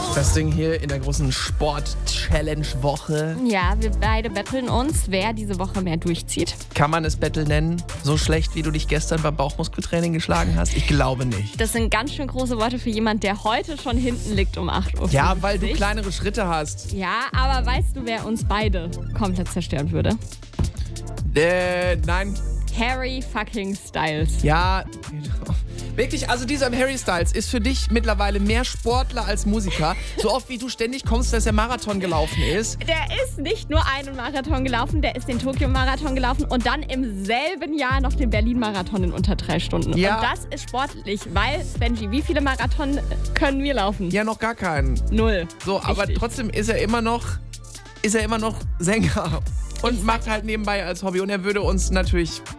Das Ding hier in der großen Sport-Challenge-Woche. Ja, wir beide betteln uns, wer diese Woche mehr durchzieht. Kann man es Battle nennen? So schlecht, wie du dich gestern beim Bauchmuskeltraining geschlagen hast? Ich glaube nicht. Das sind ganz schön große Worte für jemanden, der heute schon hinten liegt um 8 Uhr. Ja, weil du kleinere Schritte hast. Ja, aber weißt du, wer uns beide komplett zerstören würde? Nein. Harry fucking Styles. Ja, wirklich, also dieser Harry Styles ist für dich mittlerweile mehr Sportler als Musiker. So oft wie du ständig kommst, dass er Marathon gelaufen ist. Der ist nicht nur einen Marathon gelaufen, der ist den Tokio-Marathon gelaufen und dann im selben Jahr noch den Berlin-Marathon in unter 3 Stunden. Ja. Und das ist sportlich, weil, Benji, wie viele Marathon können wir laufen? Ja, noch gar keinen. 0. So, aber Richtig. trotzdem ist er immer noch Sänger und macht halt nebenbei als Hobby. Und er würde uns natürlich